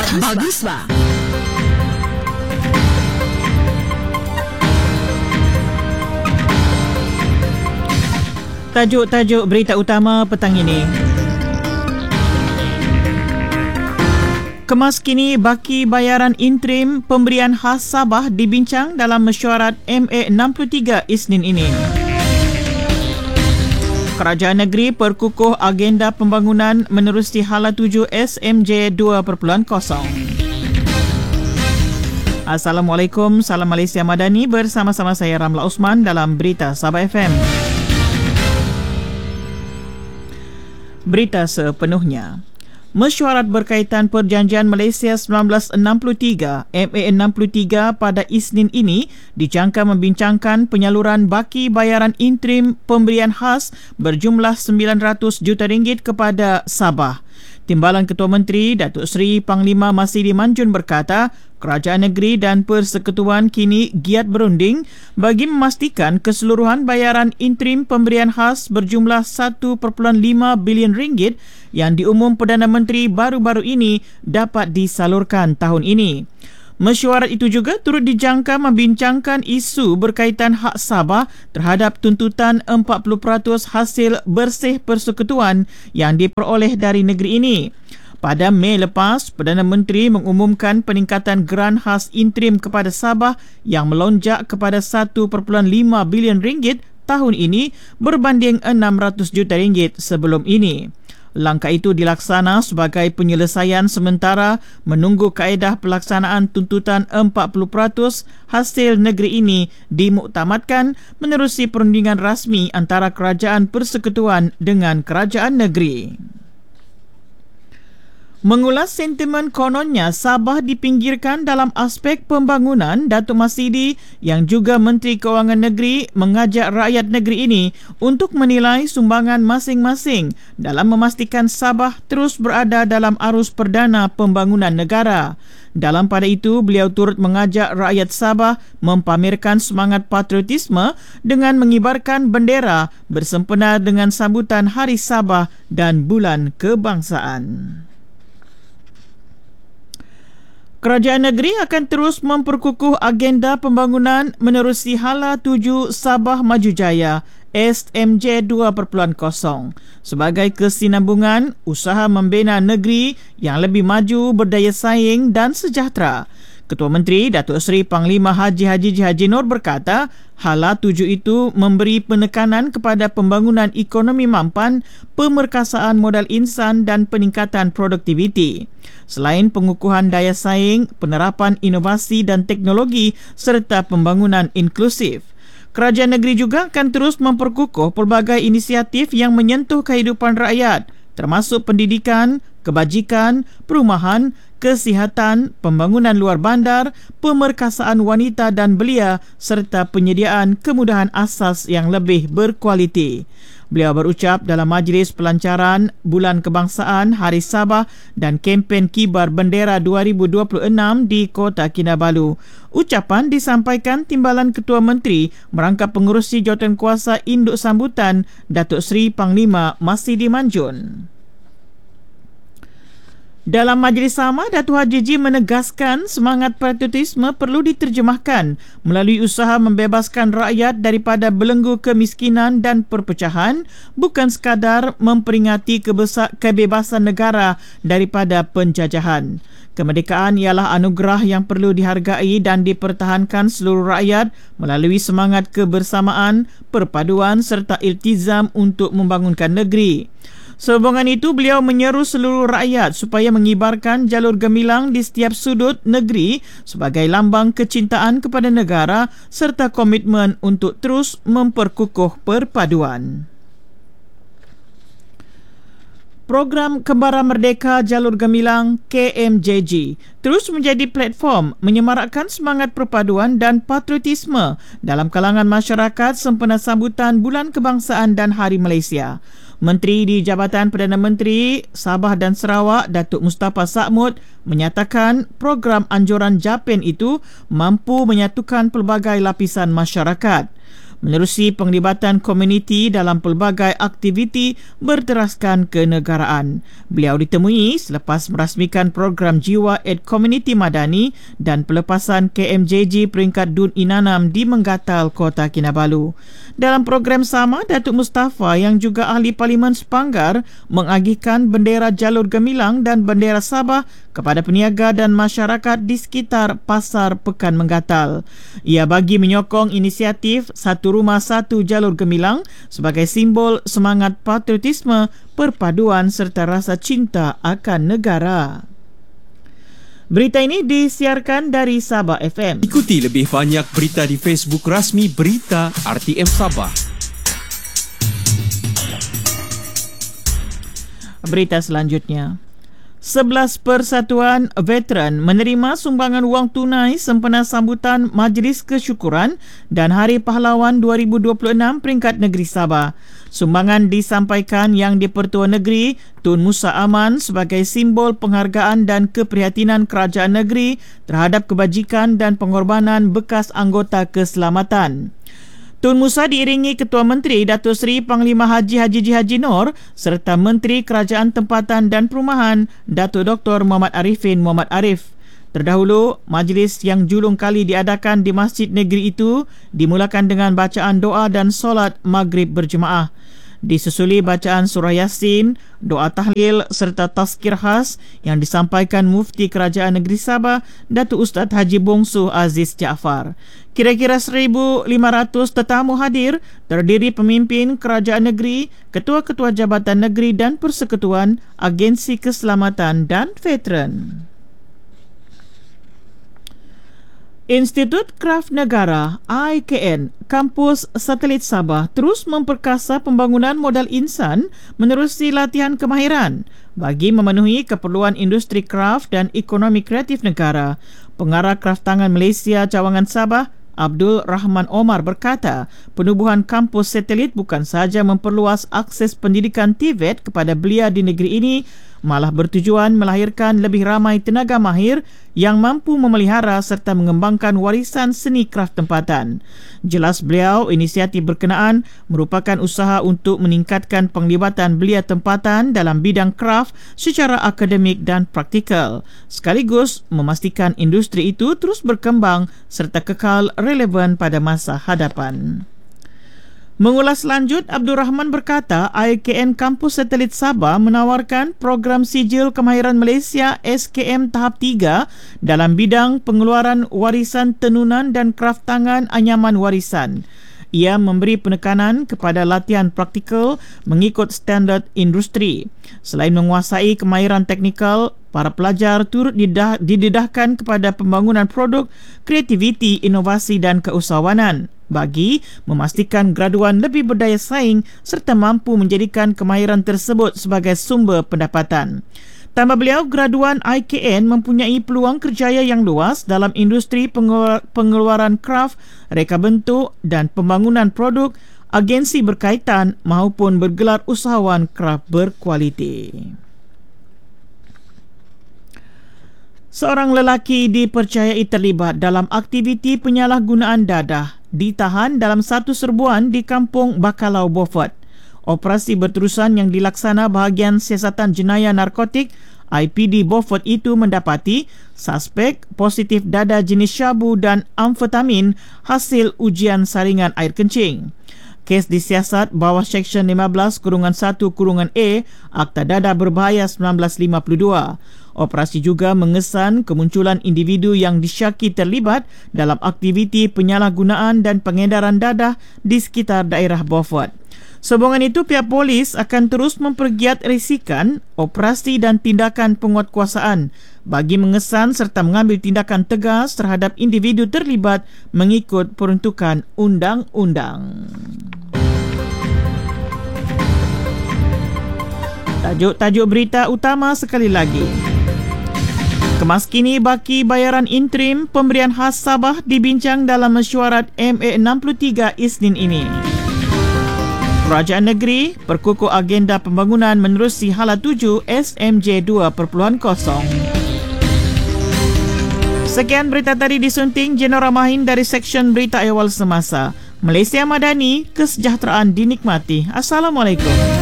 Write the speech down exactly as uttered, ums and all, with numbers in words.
Agusma. Tajuk-tajuk berita utama petang ini. Kemas kini baki bayaran interim pemberian khas Sabah dibincang dalam mesyuarat M A enam puluh tiga Isnin ini. Kerajaan negeri perkukuh agenda pembangunan menerusi Hala tujuh S M J dua titik kosong. Assalamualaikum, salam Malaysia Madani, bersama-sama saya Ramla Osman dalam Berita Sabah F M. Berita sepenuhnya. Mesyuarat berkaitan Perjanjian Malaysia seribu sembilan ratus enam puluh tiga M A enam puluh tiga pada Isnin ini dijangka membincangkan penyaluran baki bayaran interim pemberian khas berjumlah sembilan ratus juta ringgit kepada Sabah. Timbalan Ketua Menteri Datuk Seri Panglima Masidi Manjun berkata, Kerajaan Negeri dan Persekutuan kini giat berunding bagi memastikan keseluruhan bayaran interim pemberian khas berjumlah satu perpuluhan lima bilion ringgit yang diumum Perdana Menteri baru-baru ini dapat disalurkan tahun ini. Mesyuarat itu juga turut dijangka membincangkan isu berkaitan hak Sabah terhadap tuntutan empat puluh peratus hasil bersih persekutuan yang diperoleh dari negeri ini. Pada Mei lepas, Perdana Menteri mengumumkan peningkatan geran khas interim kepada Sabah yang melonjak kepada satu perpuluhan lima bilion ringgit tahun ini berbanding enam ratus juta ringgit sebelum ini. Langkah itu dilaksana sebagai penyelesaian sementara menunggu kaedah pelaksanaan tuntutan empat puluh peratus hasil negeri ini dimuktamadkan menerusi perundingan rasmi antara Kerajaan Persekutuan dengan Kerajaan Negeri. Mengulas sentimen kononnya Sabah dipinggirkan dalam aspek pembangunan, Datuk Masidi yang juga Menteri Kewangan Negeri mengajak rakyat negeri ini untuk menilai sumbangan masing-masing dalam memastikan Sabah terus berada dalam arus perdana pembangunan negara. Dalam pada itu, beliau turut mengajak rakyat Sabah mempamerkan semangat patriotisme dengan mengibarkan bendera bersempena dengan sambutan Hari Sabah dan Bulan Kebangsaan. Kerajaan negeri akan terus memperkukuh agenda pembangunan menerusi Hala tujuh Sabah Maju Jaya S M J dua titik kosong sebagai kesinambungan usaha membina negeri yang lebih maju, berdaya saing dan sejahtera. Ketua Menteri Datuk Seri Panglima Haji Haji Haji Nur berkata, Hala tujuh itu memberi penekanan kepada pembangunan ekonomi mampan, pemerkasaan modal insan dan peningkatan produktiviti. Selain pengukuhan daya saing, penerapan inovasi dan teknologi serta pembangunan inklusif. Kerajaan negeri juga akan terus memperkukuh pelbagai inisiatif yang menyentuh kehidupan rakyat, termasuk pendidikan, kebajikan, perumahan, kesihatan, pembangunan luar bandar, pemerkasaan wanita dan belia serta penyediaan kemudahan asas yang lebih berkualiti. Beliau berucap dalam majlis pelancaran Bulan Kebangsaan Hari Sabah dan kempen Kibar Bendera dua ribu dua puluh enam di Kota Kinabalu. Ucapan disampaikan Timbalan Ketua Menteri merangkap pengerusi Jawatankuasa Induk Sambutan Datuk Seri Panglima Masidi Manjun. Dalam majlis sama, Datuk Haji Ji menegaskan semangat patriotisme perlu diterjemahkan melalui usaha membebaskan rakyat daripada belenggu kemiskinan dan perpecahan, bukan sekadar memperingati kebesa- kebebasan negara daripada penjajahan. Kemerdekaan ialah anugerah yang perlu dihargai dan dipertahankan seluruh rakyat melalui semangat kebersamaan, perpaduan serta iltizam untuk membangunkan negeri. Sehubungan itu, beliau menyeru seluruh rakyat supaya mengibarkan jalur gemilang di setiap sudut negeri sebagai lambang kecintaan kepada negara serta komitmen untuk terus memperkukuh perpaduan. Program Kembara Merdeka Jalur Gemilang K M J G terus menjadi platform menyemarakkan semangat perpaduan dan patriotisme dalam kalangan masyarakat sempena sambutan Bulan Kebangsaan dan Hari Malaysia. Menteri di Jabatan Perdana Menteri Sabah dan Sarawak Datuk Mustafa Sakmud menyatakan program anjuran Japan itu mampu menyatukan pelbagai lapisan masyarakat. menerusi penglibatan komuniti dalam pelbagai aktiviti berteraskan kenegaraan. Beliau ditemui selepas merasmikan program Jiwa Ed Komuniti Madani dan pelepasan K M J G peringkat Dun Inanam di Menggatal, Kota Kinabalu. Dalam program sama, Datuk Mustafa yang juga ahli Parlimen Sepanggar mengagihkan bendera jalur gemilang dan bendera Sabah kepada peniaga dan masyarakat di sekitar Pasar Pekan Menggatal. Ia bagi menyokong inisiatif Satu Rumah Satu Jalur Gemilang sebagai simbol semangat patriotisme, perpaduan serta rasa cinta akan negara. Berita ini disiarkan dari Sabah F M. Ikuti lebih banyak berita di Facebook rasmi Berita R T M Sabah. Berita selanjutnya. sebelas persatuan veteran menerima sumbangan wang tunai sempena sambutan Majlis Kesyukuran dan Hari Pahlawan dua ribu dua puluh enam peringkat negeri Sabah. Sumbangan disampaikan Yang di-Pertua Negeri Tun Musa Aman sebagai simbol penghargaan dan keprihatinan kerajaan negeri terhadap kebajikan dan pengorbanan bekas anggota keselamatan. Tun Musa diiringi Ketua Menteri Datuk Seri Panglima Haji Haji Ji Haji Nur serta Menteri Kerajaan Tempatan dan Perumahan Datuk Doktor Muhammad Arifin Muhammad Arif. Terdahulu, majlis yang julung kali diadakan di Masjid Negeri itu dimulakan dengan bacaan doa dan solat maghrib berjemaah. Disusuli bacaan surah Yasin, doa tahlil serta tazkir khas yang disampaikan Mufti Kerajaan Negeri Sabah, Datuk Ustaz Haji Bongsu Aziz Jaafar. Kira-kira seribu lima ratus tetamu hadir, terdiri pemimpin kerajaan negeri, ketua-ketua jabatan negeri dan persekutuan, agensi keselamatan dan veteran. Institut Kraf Negara I K N Kampus Satelit Sabah terus memperkasa pembangunan modal insan menerusi latihan kemahiran bagi memenuhi keperluan industri kraf dan ekonomi kreatif negara. Pengarah Kraf Tangan Malaysia Cawangan Sabah, Abdul Rahman Omar berkata, penubuhan kampus satelit bukan sahaja memperluas akses pendidikan T V E T kepada belia di negeri ini, malah bertujuan melahirkan lebih ramai tenaga mahir yang mampu memelihara serta mengembangkan warisan seni kraf tempatan. Jelas beliau, inisiatif berkenaan merupakan usaha untuk meningkatkan penglibatan belia tempatan dalam bidang kraf secara akademik dan praktikal, sekaligus memastikan industri itu terus berkembang serta kekal relevan pada masa hadapan. Mengulas lanjut, Abdul Rahman berkata I K N Kampus Satelit Sabah menawarkan program Sijil Kemahiran Malaysia S K M tahap tiga dalam bidang pengeluaran warisan tenunan dan kraf tangan anyaman warisan. Ia memberi penekanan kepada latihan praktikal mengikut standard industri. Selain menguasai kemahiran teknikal, para pelajar turut didah, didedahkan kepada pembangunan produk, kreativiti, inovasi dan keusahawanan bagi memastikan graduan lebih berdaya saing serta mampu menjadikan kemahiran tersebut sebagai sumber pendapatan. Tambah beliau, graduan I K N mempunyai peluang kerjaya yang luas dalam industri pengeluaran kraf, reka bentuk dan pembangunan produk, agensi berkaitan maupun bergelar usahawan kraf berkualiti. Seorang lelaki dipercayai terlibat dalam aktiviti penyalahgunaan dadah ditahan dalam satu serbuan di Kampung Bakalau, Beaufort. Operasi berterusan yang dilaksana bahagian siasatan jenayah narkotik I P D Beaufort itu mendapati suspek positif dadah jenis syabu dan amfetamin hasil ujian saringan air kencing. Kes disiasat bawah Seksyen lima belas satu A Akta Dadah Berbahaya seribu sembilan ratus lima puluh dua. Operasi juga mengesan kemunculan individu yang disyaki terlibat dalam aktiviti penyalahgunaan dan pengedaran dadah di sekitar daerah Beaufort. Sehubungan itu, pihak polis akan terus mempergiat risikan operasi dan tindakan penguatkuasaan bagi mengesan serta mengambil tindakan tegas terhadap individu terlibat mengikut peruntukan undang-undang. Tajuk-tajuk berita utama sekali lagi. Kemaskini baki bayaran interim pemberian khas Sabah dibincang dalam mesyuarat M A enam puluh tiga Isnin ini. Kerajaan negeri perkukuh agenda pembangunan menerusi Hala tujuh S M J dua titik kosong. Sekian berita tadi disunting Jenora Mahin dari Seksyen Berita Awal Semasa. Malaysia Madani, kesejahteraan dinikmati. Assalamualaikum.